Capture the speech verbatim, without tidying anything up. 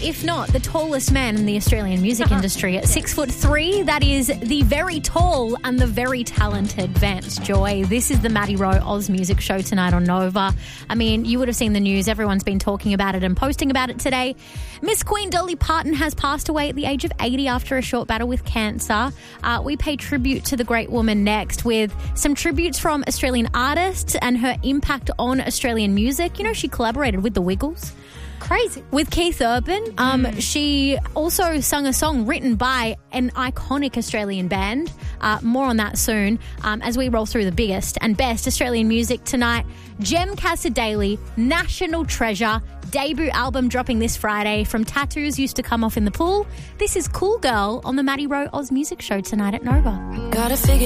if not the tallest man in the Australian music industry at six foot three. That is the very tall and the very talented Vance Joy. This is the Maddie Rowe Oz Music Show tonight on Nova. I mean, you would have seen the news. Everyone's been talking about it and posting about it today. Miss Queen Dolly Parton has passed away at the age of eighty after a short battle with cancer. Uh, we pay tribute to the great woman next with some tributes from Australian artists and her impact on Australian music. You know, she collaborated with the Wiggles. Crazy. With Keith Urban. Um, mm. She also sung a song written by an iconic Australian band. Uh, more on that soon um, as we roll through the biggest and best Australian music tonight. Jem Casadei, National Treasure, debut album dropping this Friday. From Tattoos Used to Come Off in the Pool. This is Cool Girl on the Maddie Rowe Oz Music Show tonight at Nova. Gotta figure